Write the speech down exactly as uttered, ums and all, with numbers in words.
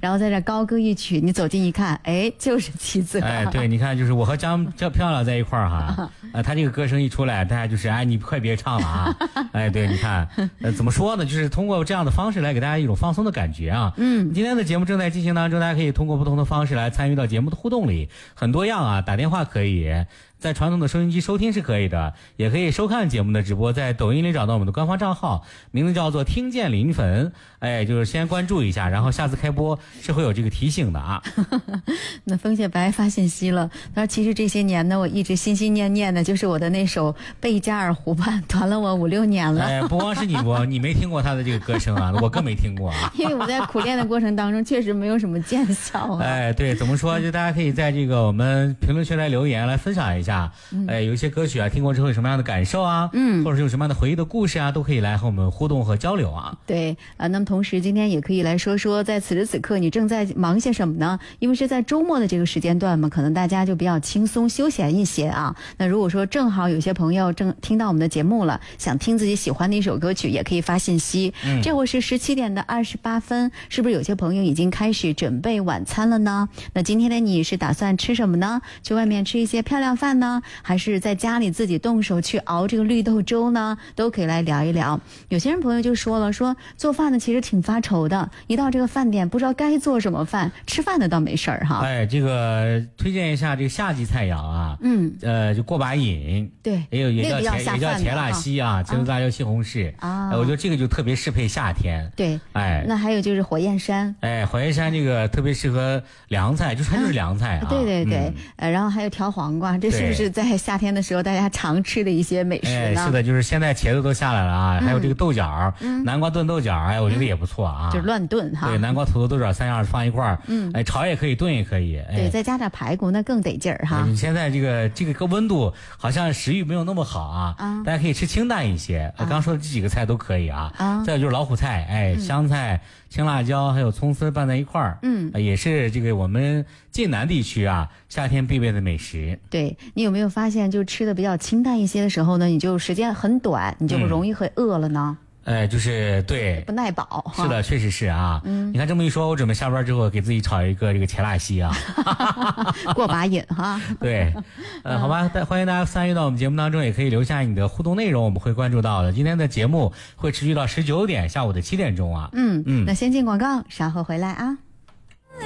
然后在这高歌一曲，你走近一看，哎，就是妻子。 哎，对，你看，就是我和张张漂亮在一块儿哈，呃，他这个歌声一出来，大家就是哎，你快别唱了啊！哎，对，你看，呃，怎么说呢？就是通过这样的方式来给大家一种放松的感觉啊。嗯，今天的节目正在进行当中，大家可以通过不同的方式来参与到节目的互动里，很多样啊，打电话可以。在传统的收音机收听是可以的，也可以收看节目的直播，在抖音里找到我们的官方账号，名字叫做听见临汾，哎，就是先关注一下，然后下次开播是会有这个提醒的啊。 那风雪白发信息了，他说其实这些年呢，我一直心心念念的就是我的那首《贝加尔湖畔》，团了我五六年了。 哎，不光是你，我你没听过他的这个歌声啊，我更没听过啊。 因为我在苦练的过程当中，确实没有什么见效啊。 哎，对，怎么说？就大家可以在这个我们评论区来留言，来分享一下。嗯、哎，有一些歌曲啊，听过之后有什么样的感受啊？嗯，或者是有什么样的回忆的故事啊，都可以来和我们互动和交流啊。 对啊，那么同时今天也可以来说说，在此时此刻你正在忙些什么呢？因为是在周末的这个时间段嘛，可能大家就比较轻松休闲一些啊。那如果说正好有些朋友正听到我们的节目了，想听自己喜欢的一首歌曲，也可以发信息。嗯，这会是十七点的二十八分，是不是有些朋友已经开始准备晚餐了呢？那今天的你是打算吃什么呢？去外面吃一些漂亮饭呢，还是在家里自己动手去熬这个绿豆粥呢？都可以来聊一聊。有些人朋友就说了，说做饭呢其实挺发愁的，一到这个饭点不知道该做什么饭，吃饭的倒没事儿哈。 哎，这个推荐一下这个夏季菜肴啊，嗯，呃，就过把瘾， 对， 也有也叫茄也叫茄辣西啊，茄子辣椒西红柿啊、呃，我觉得这个就特别适配夏天。 对， 哎， 那还有就是火焰山， 哎，火焰山这个特别适合凉菜，就它就是凉菜啊。 对对对，嗯、呃，然后还有调黄瓜，这是不是在夏天的时候大家常吃的一些美食呢？ 哎，是的，就是现在茄子都下来了啊，嗯、还有这个豆角，嗯、南瓜炖豆角，哎，我觉得也不错啊， 就是乱炖哈。 对，南瓜、土豆、豆角三样放一块儿，嗯，哎，炒也可以，炖也可以。哎、 对，再加点排骨，那更得劲儿哈。 你现在这个这个温度好像食欲没有那么好啊，啊大家可以吃清淡一些。啊、刚说的这几个菜都可以啊。啊再有就是老虎菜，哎，嗯、香菜、青辣椒还有葱丝拌在一块儿，嗯、呃，也是这个我们晋南地区啊夏天必备的美食。 对，你有没有发现，就吃的比较清淡一些的时候呢，你就时间很短，你就容易会饿了呢？ 嗯哎，就是对， 不耐饱。 是的，确实是啊。嗯，你看这么一说，我准备下班之后给自己炒一个这个茄辣西啊， 过把瘾哈。 对，呃，好吧，欢迎大家参与到我们节目当中，也可以留下你的互动内容，我们会关注到的。今天的节目会持续到十九点，下午的七点钟啊。 嗯嗯，那先进广告，稍后回来啊。